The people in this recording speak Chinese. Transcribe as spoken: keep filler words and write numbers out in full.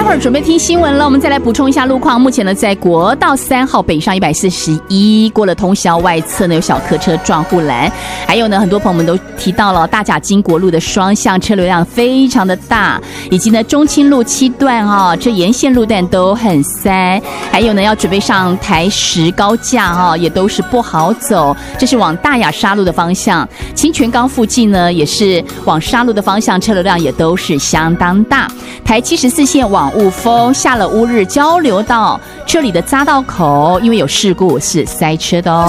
会儿准备听新闻了，我们再来补充一下路况。目前呢，在国道三号北上一百四十一，过了通霄外侧呢有小客车撞护栏，还有呢很多朋友们都提到了大甲经国路的双向车流量非常的大，以及呢中清路七段啊、哦，这沿线路段都很塞，还有呢要准备上台石高架啊、哦，也都是不好走。这是往大雅沙路的方向，清泉岗附近呢也是往沙路的方向，车流量也都是相当大。台七十四线往雾峰下了乌日交流道，这里的匝道口因为有事故是塞车的哦。